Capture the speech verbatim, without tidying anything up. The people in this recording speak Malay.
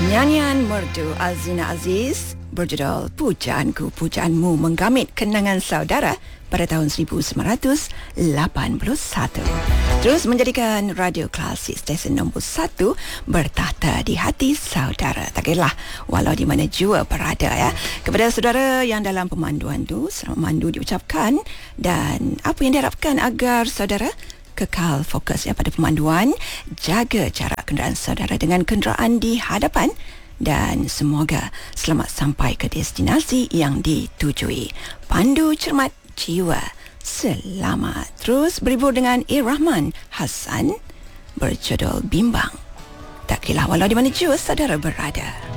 Nyanyian merdu Azina Aziz berjudul Pujaanku Pujaanmu menggamit kenangan saudara pada tahun seribu sembilan ratus lapan puluh satu. Terus menjadikan radio klasik stesen nombor satu bertahta di hati saudara. Tak kira walau di mana jua berada ya. Kepada saudara yang dalam pemanduan tu, selamat memandu diucapkan, dan apa yang diharapkan agar saudara kekal fokus ya pada pemanduan, jaga jarak kenderaan saudara dengan kenderaan di hadapan, dan semoga selamat sampai ke destinasi yang ditujui. Pandu cermat, jiwa selamat. Terus berhibur dengan A. Rahman Hassan berjudul Bimbang. Tak kira walau di mana jua saudara berada.